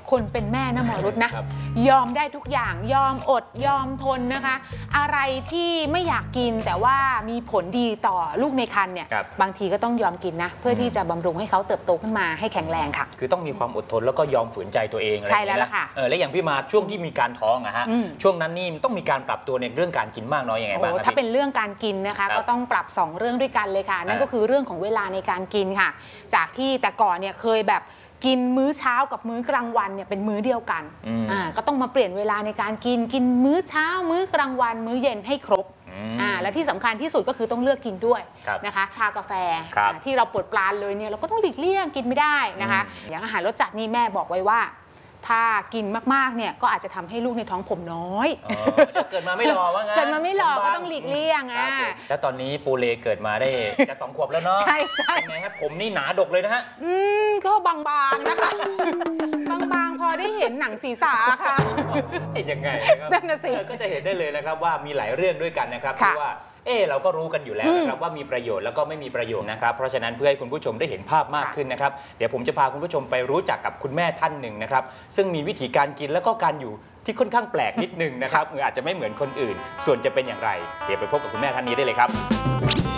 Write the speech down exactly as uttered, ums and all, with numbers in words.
คนเป็นแม่นะหมอรุธนะยอมได้ทุกอย่างยอมอดยอมทนนะคะอะไรที่ไม่อยากกินแต่ว่ามีผลดีต่อลูกในครรภ์เนี่ยบางทีก็ต้องยอมกินนะเพื่อที่จะบำรุงให้เขาเติบโตขึ้นมาให้แข็งแรงค่ะคือต้องมีความอดทนแล้วก็ยอมฝืนใจตัวเองใช่แล้วล่ะค่ะเออและอย่างพี่มาช่วงที่มีการท้องอะฮะช่วงนั้นนี่ต้องมีการปรับตัวในเรื่องการกินมากน้อยยังไงบ้างถ้าเป็นเรื่องการกินนะคะก็ต้องปรับสองเรื่องด้วยกันเลยค่ะนั่นก็คือเรื่องของเวลาในการกินค่ะจากที่แต่ก่อนเนี่ยเคยแบบกินมื้อเช้ากับมื้อกลางวันเนี่ยเป็นมื้อเดียวกันอ่าก็ต้องมาเปลี่ยนเวลาในการกินกินมื้อเช้ามื้อกลางวันมื้อเย็นให้ครบอ่าและที่สำคัญที่สุดก็คือต้องเลือกกินด้วยนะคะทากาแฟที่เราปวดปรานเลยเนี่ยเราก็ต้องหลีกเลี่ยงกินไม่ได้นะคะอย่างอาหารรสจัดนี่แม่บอกไว้ว่าถ้ากินมากๆเนี่ยก็อาจจะทำให้ลูกในท้องผมน้อยเกิดมาไม่รอว่างั้นเกิดมาไม่รอก็ต้องหลีกเลี่ยงอ่ะแล้วตอนนี้ปูเลเกิดมาได้จะสองขวบแล้วเนาะใช่ใช่ไงครับผมนี่หนาดกเลยนะฮะอืมก็บางๆนะคะบางๆพอได้เห็นหนังศีรษะค่ะยังไงนะครับนั่นน่ะสิก็จะเห็นได้เลยนะครับว่ามีหลายเรื่องด้วยกันนะครับที่ว่าเออเราก็รู้กันอยู่แล้วนะครับว่ามีประโยชน์แล้วก็ไม่มีประโยชน์นะครับเพราะฉะนั้นเพื่อให้คุณผู้ชมได้เห็นภาพมากขึ้นนะครับเดี๋ยวผมจะพาคุณผู้ชมไปรู้จักกับคุณแม่ท่านหนึ่งนะครับซึ่งมีวิธีการกินแล้วก็การอยู่ที่ค่อนข้างแปลกนิดนึงนะครับอาจจะไม่เหมือนคนอื่นส่วนจะเป็นอย่างไรเดี๋ยวไปพบกับคุณแม่ท่านนี้ได้เลยครับ